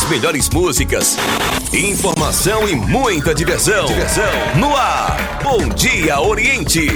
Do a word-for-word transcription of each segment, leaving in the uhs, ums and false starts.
As melhores músicas, informação e muita diversão. Diversão. No ar, Bom Dia Oriente.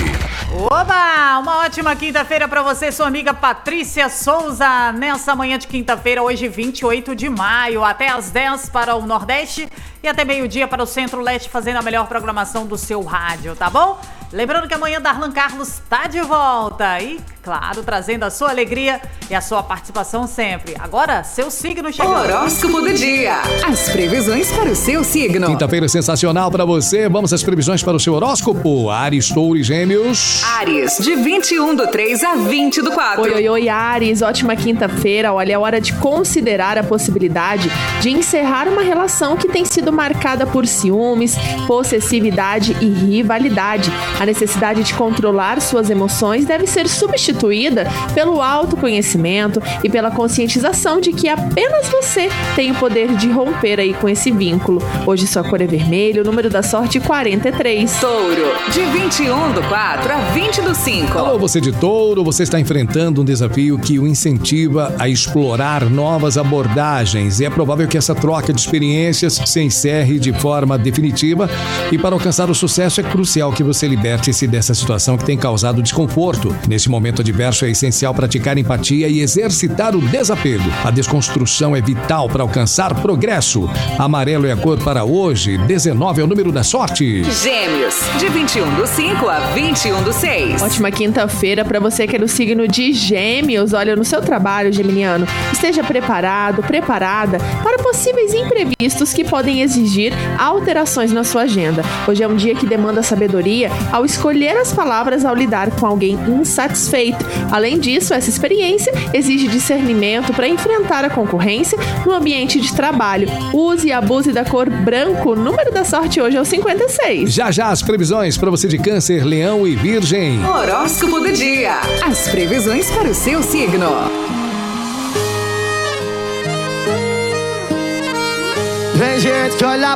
Oba! Uma ótima quinta-feira para você, sua amiga Patrícia Souza. Nessa manhã de quinta-feira, hoje vinte e oito de maio, até às dez para o Nordeste e até meio-dia para o Centro-Leste, fazendo a melhor programação do seu rádio, tá bom? Lembrando que amanhã Darlan Carlos está de volta e, claro, trazendo a sua alegria e a sua participação sempre. Agora, seu signo chegando. Horóscopo do dia. As previsões para o seu signo. Quinta-feira sensacional para você. Vamos às previsões para o seu horóscopo. Áries, Touro e Gêmeos. Áries, de vinte e um do três a vinte do quatro. Oi, oi, oi, Áries. Ótima quinta-feira. Olha, é hora de considerar a possibilidade de encerrar uma relação que tem sido marcada por ciúmes, possessividade e rivalidade. A necessidade de controlar suas emoções deve ser substituída pelo autoconhecimento e pela conscientização de que apenas você tem o poder de romper aí com esse vínculo. Hoje sua cor é vermelho, o número da sorte quarenta e três. Touro, de vinte e um do quatro a vinte do cinco. Alô, você de Touro, você está enfrentando um desafio que o incentiva a explorar novas abordagens e é provável que essa troca de experiências se encerre de forma definitiva e para alcançar o sucesso é crucial que você libere Liberte-se dessa situação que tem causado desconforto. Nesse momento adverso é essencial praticar empatia e exercitar o desapego. A desconstrução é vital para alcançar progresso. Amarelo é a cor para hoje. dezenove é o número da sorte. Gêmeos, de vinte e um do cinco a vinte e um do seis. Ótima quinta-feira para você que é do signo de Gêmeos. Olha, no seu trabalho, geminiano, esteja preparado, preparada para possíveis imprevistos que podem exigir alterações na sua agenda. Hoje é um dia que demanda sabedoria ao escolher as palavras ao lidar com alguém insatisfeito. Além disso, essa experiência exige discernimento para enfrentar a concorrência no ambiente de trabalho. Use e abuse da cor branco. O número da sorte hoje é o cinquenta e seis. Já já as previsões para você de Câncer, Leão e Virgem. Horóscopo do dia. As previsões para o seu signo. Tem gente que olha